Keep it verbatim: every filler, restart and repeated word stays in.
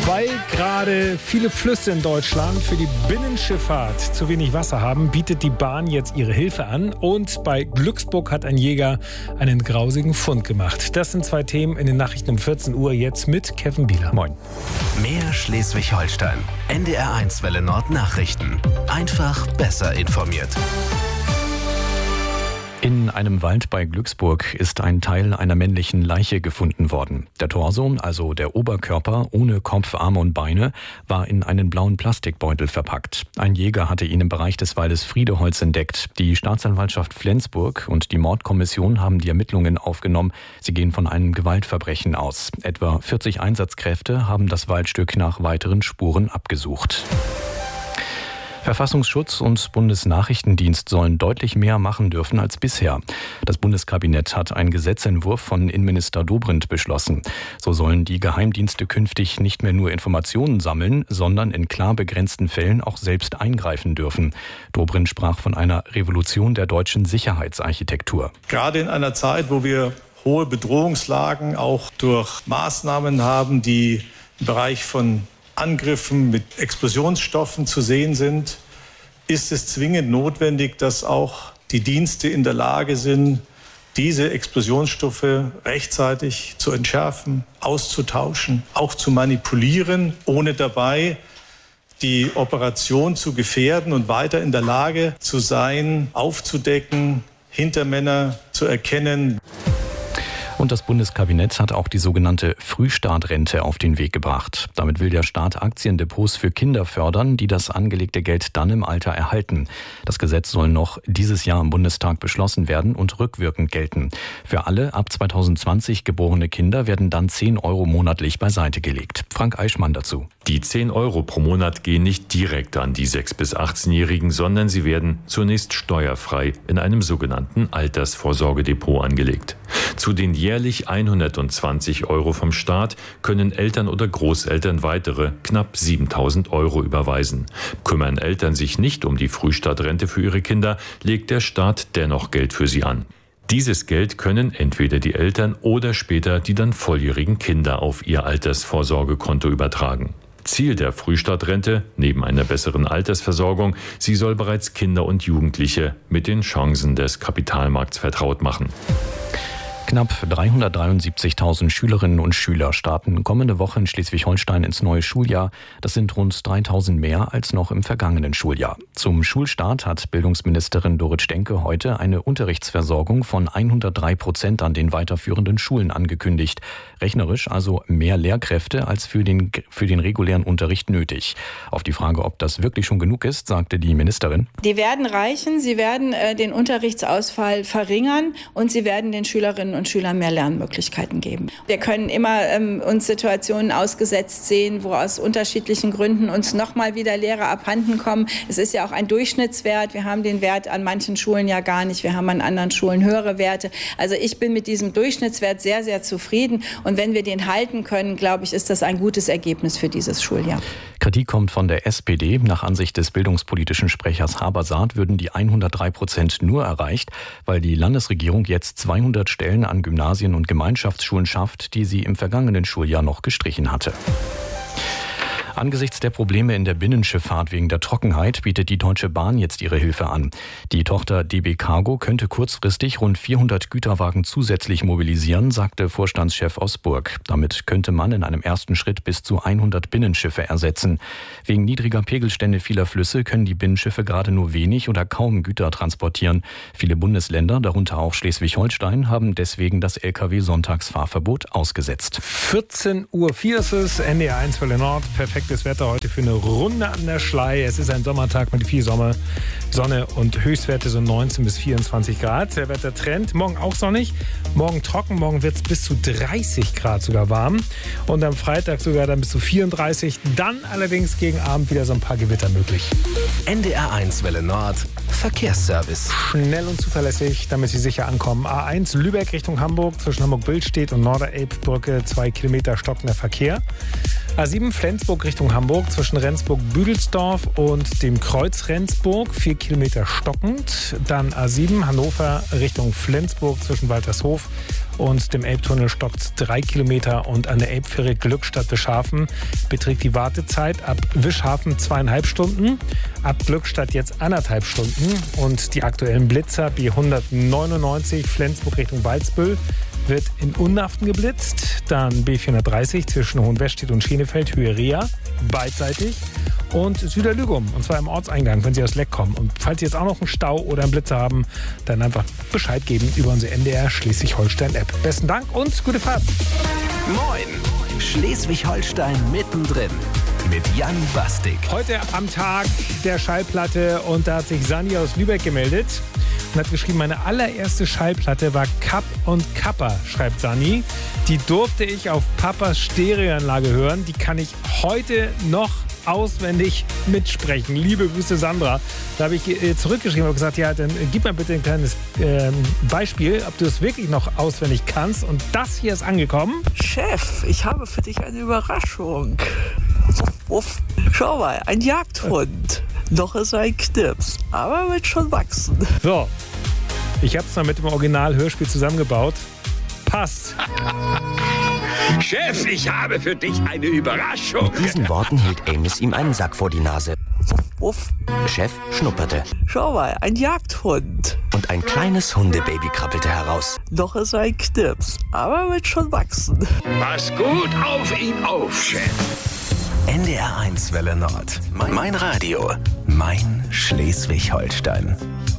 Weil gerade viele Flüsse in Deutschland für die Binnenschifffahrt zu wenig Wasser haben, bietet die Bahn jetzt ihre Hilfe an. Und bei Glücksburg hat ein Jäger einen grausigen Fund gemacht. Das sind zwei Themen in den Nachrichten um vierzehn Uhr, jetzt mit Kevin Bieler. Moin. Mehr Schleswig-Holstein. N D R eins Welle Nord Nachrichten. Einfach besser informiert. In einem Wald bei Glücksburg ist ein Teil einer männlichen Leiche gefunden worden. Der Torso, also der Oberkörper ohne Kopf, Arme und Beine, war in einen blauen Plastikbeutel verpackt. Ein Jäger hatte ihn im Bereich des Waldes Friedeholz entdeckt. Die Staatsanwaltschaft Flensburg und die Mordkommission haben die Ermittlungen aufgenommen. Sie gehen von einem Gewaltverbrechen aus. Etwa vierzig Einsatzkräfte haben das Waldstück nach weiteren Spuren abgesucht. Verfassungsschutz und Bundesnachrichtendienst sollen deutlich mehr machen dürfen als bisher. Das Bundeskabinett hat einen Gesetzentwurf von Innenminister Dobrindt beschlossen. So sollen die Geheimdienste künftig nicht mehr nur Informationen sammeln, sondern in klar begrenzten Fällen auch selbst eingreifen dürfen. Dobrindt sprach von einer Revolution der deutschen Sicherheitsarchitektur. Gerade in einer Zeit, wo wir hohe Bedrohungslagen auch durch Maßnahmen haben, die im Bereich von Angriffen mit Explosionsstoffen zu sehen sind, ist es zwingend notwendig, dass auch die Dienste in der Lage sind, diese Explosionsstoffe rechtzeitig zu entschärfen, auszutauschen, auch zu manipulieren, ohne dabei die Operation zu gefährden und weiter in der Lage zu sein, aufzudecken, Hintermänner zu erkennen. Und das Bundeskabinett hat auch die sogenannte Frühstartrente auf den Weg gebracht. Damit will der Staat Aktiendepots für Kinder fördern, die das angelegte Geld dann im Alter erhalten. Das Gesetz soll noch dieses Jahr im Bundestag beschlossen werden und rückwirkend gelten. Für alle ab zwanzig zwanzig geborene Kinder werden dann zehn Euro monatlich beiseite gelegt. Frank Eichmann dazu. Die zehn Euro pro Monat gehen nicht direkt an die sechs- bis achtzehnjährigen, sondern sie werden zunächst steuerfrei in einem sogenannten Altersvorsorgedepot angelegt. Zu den jährlich hundertzwanzig Euro vom Staat können Eltern oder Großeltern weitere knapp siebentausend Euro überweisen. Kümmern Eltern sich nicht um die Frühstartrente für ihre Kinder, legt der Staat dennoch Geld für sie an. Dieses Geld können entweder die Eltern oder später die dann volljährigen Kinder auf ihr Altersvorsorgekonto übertragen. Ziel der Frühstartrente, neben einer besseren Altersversorgung, sie soll bereits Kinder und Jugendliche mit den Chancen des Kapitalmarkts vertraut machen. Knapp dreihundertdreiundsiebzigtausend Schülerinnen und Schüler starten kommende Woche in Schleswig-Holstein ins neue Schuljahr. Das sind rund dreitausend mehr als noch im vergangenen Schuljahr. Zum Schulstart hat Bildungsministerin Dorit Stenke heute eine Unterrichtsversorgung von hundertdrei Prozent an den weiterführenden Schulen angekündigt. Rechnerisch also mehr Lehrkräfte als für den, für den regulären Unterricht nötig. Auf die Frage, ob das wirklich schon genug ist, sagte die Ministerin: Die werden reichen, sie werden äh, den Unterrichtsausfall verringern und sie werden den Schülerinnen und Schülern mehr Lernmöglichkeiten geben. Wir können immer ähm, uns Situationen ausgesetzt sehen, wo aus unterschiedlichen Gründen uns nochmal wieder Lehrer abhanden kommen. Es ist ja auch ein Durchschnittswert. Wir haben den Wert an manchen Schulen ja gar nicht. Wir haben an anderen Schulen höhere Werte. Also ich bin mit diesem Durchschnittswert sehr, sehr zufrieden. Und wenn wir den halten können, glaube ich, ist das ein gutes Ergebnis für dieses Schuljahr. Kritik kommt von der S P D. Nach Ansicht des bildungspolitischen Sprechers Habersaat würden die hundertdrei Prozent nur erreicht, weil die Landesregierung jetzt zweihundert Stellen an Gymnasien und Gemeinschaftsschulen schafft, die sie im vergangenen Schuljahr noch gestrichen hatte. Angesichts der Probleme in der Binnenschifffahrt wegen der Trockenheit bietet die Deutsche Bahn jetzt ihre Hilfe an. Die Tochter D B Cargo könnte kurzfristig rund vierhundert Güterwagen zusätzlich mobilisieren, sagte Vorstandschef Osburg. Damit könnte man in einem ersten Schritt bis zu hundert Binnenschiffe ersetzen. Wegen niedriger Pegelstände vieler Flüsse können die Binnenschiffe gerade nur wenig oder kaum Güter transportieren. Viele Bundesländer, darunter auch Schleswig-Holstein, haben deswegen das L K W-Sonntagsfahrverbot ausgesetzt. vierzehn Uhr vier ist es, N D R eins Welle Nord, perfekt. Das Wetter heute für eine Runde an der Schlei. Es ist ein Sommertag mit viel Sommer, Sonne und Höchstwerte so neunzehn bis vierundzwanzig Grad. Der Wettertrend, morgen auch sonnig, morgen trocken, morgen wird es bis zu dreißig Grad sogar warm und am Freitag sogar dann bis zu vierunddreißig. Dann allerdings gegen Abend wieder so ein paar Gewitter möglich. N D R eins Welle Nord, Verkehrsservice. Schnell und zuverlässig, damit Sie sicher ankommen. A eins Lübeck Richtung Hamburg, zwischen Hamburg-Billstedt und Norderelbbrücke, zwei Kilometer stockender Verkehr. A sieben Flensburg Richtung Hamburg, zwischen Rendsburg-Büdelsdorf und dem Kreuz Rendsburg, vier Kilometer stockend. Dann A sieben Hannover Richtung Flensburg, zwischen Waltershof und dem Elbtunnel stockt drei Kilometer und an der Elbfähre Glückstadt-Wischhafen beträgt die Wartezeit ab Wischhafen zweieinhalb Stunden, ab Glückstadt jetzt anderthalb Stunden und die aktuellen Blitzer B hundertneunundneunzig Flensburg Richtung Walsbüll wird in Unaften geblitzt, dann B vierhundertdreißig zwischen Hohenwestedt und Schenefeld, Höhe Rea, beidseitig und Süderlügum, und zwar im Ortseingang, wenn Sie aus Leck kommen. Und falls Sie jetzt auch noch einen Stau oder einen Blitzer haben, dann einfach Bescheid geben über unsere N D R Schleswig-Holstein-App. Besten Dank und gute Fahrt. Moin, Schleswig-Holstein mittendrin mit Jan Bastik. Heute am Tag der Schallplatte und da hat sich Sani aus Lübeck gemeldet und hat geschrieben, meine allererste Schallplatte war Kapp und Kappa, schreibt Sani. Die durfte ich auf Papas Stereoanlage hören. Die kann ich heute noch auswendig mitsprechen. Liebe Grüße, Sandra. Da habe ich äh, zurückgeschrieben und gesagt, ja, dann äh, gib mir bitte ein kleines äh, Beispiel, ob du es wirklich noch auswendig kannst. Und das hier ist angekommen. Chef, ich habe für dich eine Überraschung. Wuff, wuff. Schau mal, ein Jagdhund. Noch ist er ein Knips, aber wird schon wachsen. So, ich habe es mal mit dem Original-Hörspiel zusammengebaut. Passt. Chef, ich habe für dich eine Überraschung. Mit diesen Worten hielt Amos ihm einen Sack vor die Nase. Wuff, wuff. Chef schnupperte. Schau mal, ein Jagdhund. Und ein kleines Hundebaby krabbelte heraus. Noch ist er ein Knips, aber wird schon wachsen. Pass gut auf ihn auf, Chef. N D R eins Welle Nord. Mein Radio. Mein Schleswig-Holstein.